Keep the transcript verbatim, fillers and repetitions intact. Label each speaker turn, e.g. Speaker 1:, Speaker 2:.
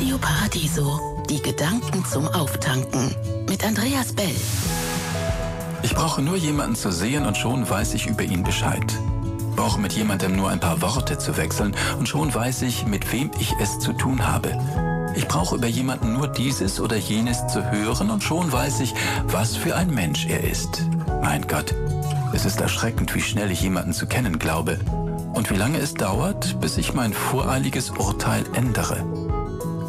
Speaker 1: Radio Paradiso, die Gedanken zum Auftanken mit Andreas Bell.
Speaker 2: Ich brauche nur jemanden zu sehen und schon weiß ich über ihn Bescheid. Brauche mit jemandem nur ein paar Worte zu wechseln und schon weiß ich, mit wem ich es zu tun habe. Ich brauche über jemanden nur dieses oder jenes zu hören und schon weiß ich, was für ein Mensch er ist. Mein Gott, es ist erschreckend, wie schnell ich jemanden zu kennen glaube und wie lange es dauert, bis ich mein voreiliges Urteil ändere.